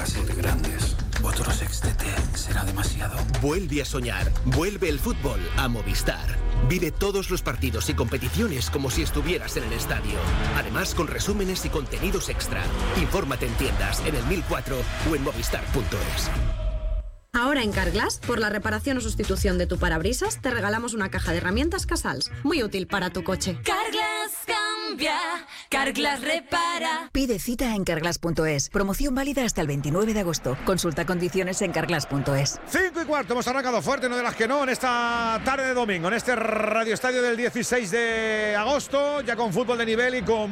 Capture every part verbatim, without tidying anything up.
sed de grandes. Otro sextete será demasiado. Vuelve a soñar. Vuelve el fútbol a Movistar. Vive todos los partidos y competiciones como si estuvieras en el estadio. Además, con resúmenes y contenidos extra. Infórmate en tiendas, en el mil cuatro o en movistar punto es. Ahora en Carglass, por la reparación o sustitución de tu parabrisas, te regalamos una caja de herramientas Casals. Muy útil para tu coche. Carglass cambia, Carglass repara. Pide cita en carglass punto es. Promoción válida hasta el veintinueve de agosto. Consulta condiciones en carglass punto es. Cinco y cuarto, hemos arrancado fuerte, no de las que no, en esta tarde de domingo, en este Radio Estadio del dieciséis de agosto, ya con fútbol de nivel y con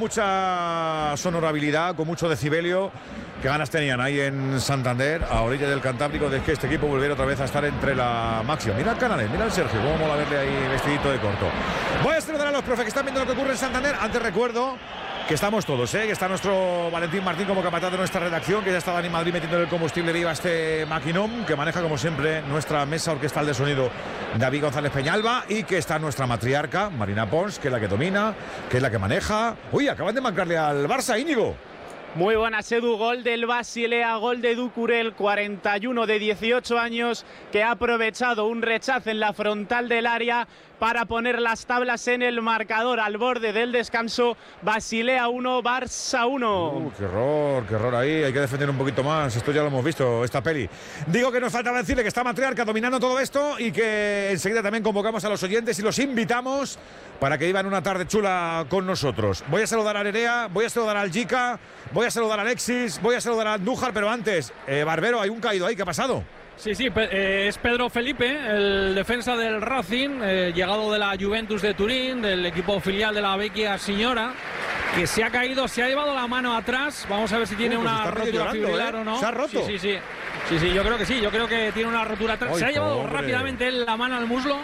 mucha sonorabilidad, con mucho decibelio. Qué ganas tenían ahí en Santander, a orilla del Cantábrico, de que este equipo volviera otra vez a estar entre la máxima. Mira el Canales, mira el Sergio, cómo mola verle ahí vestidito de corto. Voy a saludar a los profes que están viendo lo que ocurre en Santander. Antes recuerdo que estamos todos, ¿eh? Que está nuestro Valentín Martín como capataz de nuestra redacción, que ya estaba en Madrid metiendo el combustible viva a este maquinón, que maneja como siempre nuestra mesa orquestal de sonido David González Peñalba, y que está nuestra matriarca Marina Pons, que es la que domina, que es la que maneja. Uy, acaban de marcarle al Barça, Íñigo. Muy buenas, Edu. Gol del Basilea, gol de Ducurel, cuarenta y uno de dieciocho años, que ha aprovechado un rechazo en la frontal del área para poner las tablas en el marcador al borde del descanso. Basilea uno, Barça uno. Uh, qué horror, qué horror ahí. Hay que defender un poquito más. Esto ya lo hemos visto, esta peli. Digo que nos faltaba decirle que está Matriarca dominando todo esto y que enseguida también convocamos a los oyentes y los invitamos para que vivan una tarde chula con nosotros. Voy a saludar a Nerea, voy a saludar al Jica, voy a saludar a Alexis, voy a saludar a Andújar, pero antes, eh, Barbero, hay un caído ahí, ¿qué ha pasado? Sí, sí, eh, es Pedro Felipe, el defensa del Racing, eh, llegado de la Juventus de Turín, del equipo filial de la Vecchia Signora, que se ha caído, se ha llevado la mano atrás. Vamos a ver si tiene uh, pues una rotura llorando, fibrilar, ¿eh? O no. ¿Se ha roto? Sí, sí, sí. Sí, sí, yo creo que sí, yo creo que tiene una rotura atrás. Ay, se ha llevado pobre. rápidamente él la mano al muslo.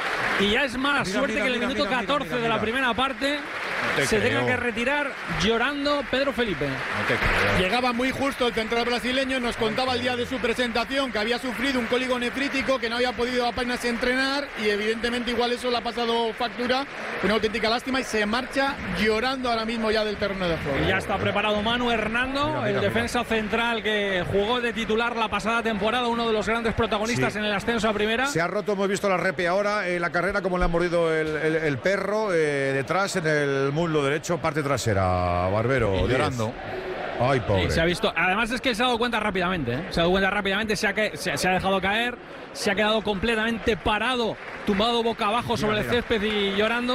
Y ya es mala mira, suerte mira, que en el mira, minuto mira, catorce mira, mira, de la mira. primera parte No se creo. tenga que retirar llorando Pedro Felipe. No te creo. Llegaba muy justo el central brasileño, nos contaba el día de su presentación que había sufrido un cólico nefrítico, que no había podido apenas entrenar y evidentemente igual eso le ha pasado factura, una auténtica lástima, y se marcha llorando ahora mismo ya del terreno de juego. Y ya está preparado Manu Hernando, Mira, mira, el mira. defensa central que jugó de titular la pasada temporada, uno de los grandes protagonistas Sí. en el ascenso a primera. Se ha roto, hemos visto la repe ahora en la carrera, como le ha mordido el, el, el perro eh, detrás en el muslo derecho, parte trasera, Barbero. Y llorando. diez. Ay, pobre. Y se ha visto, además es que se ha dado cuenta rápidamente, ¿eh? se ha dado cuenta rápidamente, se ha, ca- se, se ha dejado caer, se ha quedado completamente parado, tumbado boca abajo sobre mira. el césped y llorando.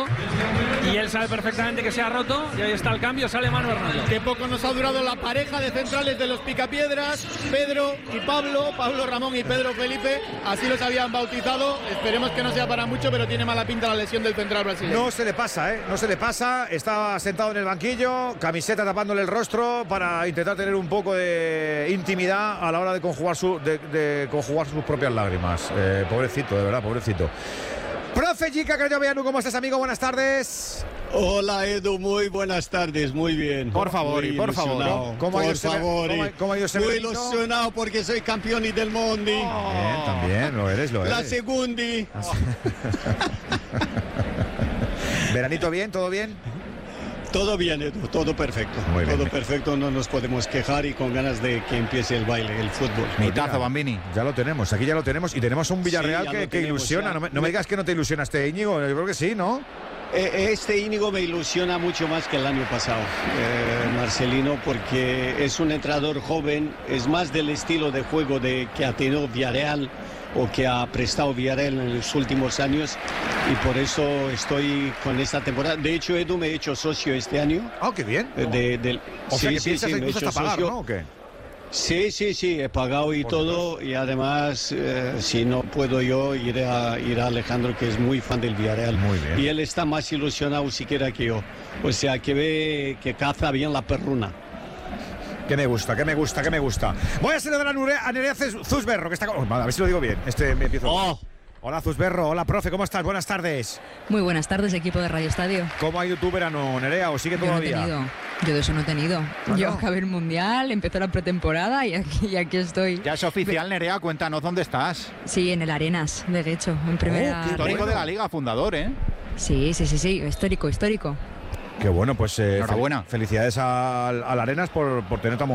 Y él sabe perfectamente que se ha roto y ahí está el cambio, sale Manu Hernando. Qué poco nos ha durado la pareja de centrales de los Picapiedras, Pedro y Pablo, Pablo Ramón y Pedro Felipe, así los habían bautizado. Esperemos que no sea para mucho, pero tiene mala pinta la lesión del central brasileño. No se le pasa, ¿eh? No se le pasa. Está sentado en el banquillo, camiseta tapándole el rostro para intentar tener un poco de intimidad a la hora de conjugar, su, de, de conjugar sus propias lágrimas. Eh, pobrecito, de verdad, pobrecito. Profe Jica Crayoveanu, ¿cómo estás, amigo? Buenas tardes. Hola, Edu, muy buenas tardes, muy bien. Por favor, Muy y por favor. ilusionado. ¿Cómo ha ido por ese- favor. cómo ha- cómo ha ido ese Muy veranito? ilusionado porque soy campeón del mundo. Bien, también, lo eres, lo eres. La segunda. ¿Veranito bien? ¿Todo bien? Todo bien, Edu, todo perfecto. Muy bien. Todo perfecto, no nos podemos quejar y con ganas de que empiece el baile, el fútbol. Mitazo, Bambini. Ya lo tenemos, aquí ya lo tenemos. Y tenemos un Villarreal Sí, ya que, lo que tenemos, ilusiona. ya. No me, no me digas que no te ilusiona este Íñigo. Yo creo que sí, ¿no? Eh, Este Íñigo me ilusiona mucho más que el año pasado, eh, Marcelino, porque es un entrenador joven, es más del estilo de juego de, que ha tenido Villarreal o que ha prestado Villarreal en los últimos años, y por eso estoy con esta temporada. De hecho, Edu, me he hecho socio este año. Ah, qué bien. eh, De, del- O sea sí, que sí, piensas sí, me he incluso hecho hasta pagar, socio. ¿no? ¿O qué? Sí, sí, sí, he pagado y Por todo, y además, eh, si no puedo yo, iré a, iré a Alejandro, que es muy fan del Villarreal. Muy bien. Y él está más ilusionado siquiera que yo. O sea, que ve que caza bien la perruna. Que me gusta, que me gusta, que me gusta. Voy a saludar a Nure- a Nerea Zuz- Zuzberro, que está con... A ver si lo digo bien. Este me empiezo. Oh. Hola, Zuzberro. Hola, profe. ¿Cómo estás? Buenas tardes. Muy buenas tardes, equipo de Radio Estadio. ¿Cómo ha ido tu verano, Nerea? ¿O sigue Yo no he todavía? tenido, yo de eso no he tenido. ¿Ah, Yo no? acabé el mundial, empezó la pretemporada y aquí, y aquí estoy. Ya es oficial, Nerea, cuéntanos dónde estás. Sí, en el Arenas, de hecho, en primera. qué Histórico bueno. de la liga, fundador, ¿eh? Sí, sí, sí, sí, histórico, histórico. Qué bueno, pues eh, Enhorabuena. fel- felicidades al, al Arenas por, por tener tan